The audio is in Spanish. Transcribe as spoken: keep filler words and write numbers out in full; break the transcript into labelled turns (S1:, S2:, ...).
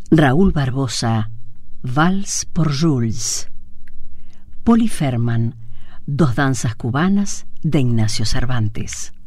S1: Raúl Barbosa, Vals por Jules. Poli Ferman, Dos danzas cubanas de Ignacio Cervantes.